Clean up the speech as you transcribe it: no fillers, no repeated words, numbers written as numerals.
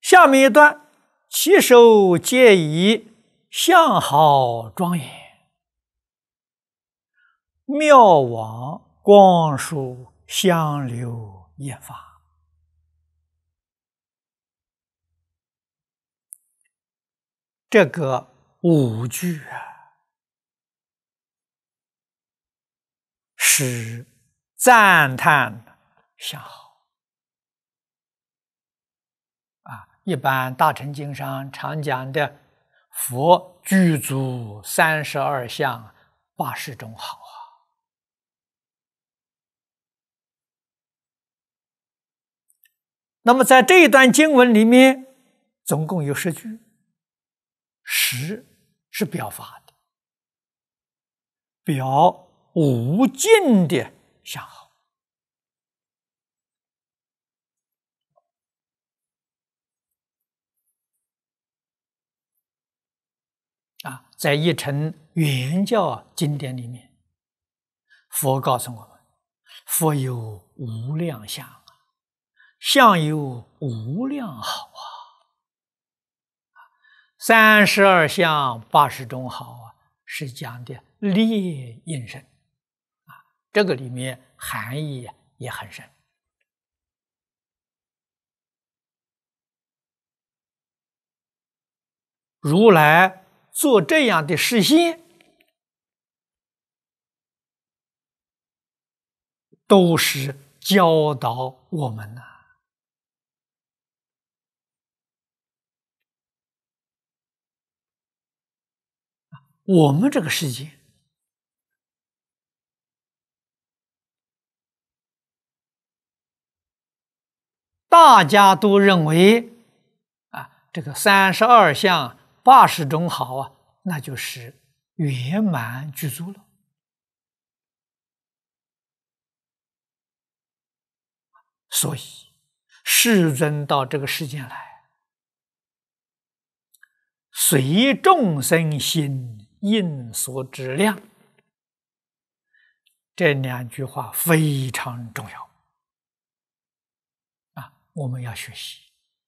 下面一段，其手皆以相好庄严，妙往光殊相流厌发。这个5句啊，是赞叹相好啊。一般大乘经上常讲的佛具足32相80种好啊。那么在这一段经文里面，总共有10句，10是表法的，表无尽的相好啊。在一乘圆教经典里面，佛告诉我们，佛有无量相，相有无量好啊，32相80种好啊，是讲的列应身啊，这个里面含义也很深。如来做这样的示现，都是教导我们呐。我们这个世界，大家都认为啊，这个32相80种好啊，那就是圆满具足了。所以世尊到这个世间来，随众生心应所知量，这2句话非常重要啊，我们要学习。